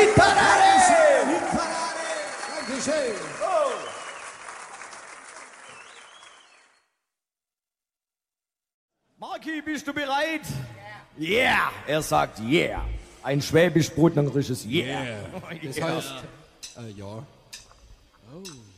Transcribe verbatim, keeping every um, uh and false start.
Hitparade! Hitparade! Dankeschön! Oh. Marki, bist du bereit? Yeah. Yeah! Er sagt yeah. Ein schwäbisch-brotnangerisches yeah. Yeah. Das heißt, äh, ja. Oh.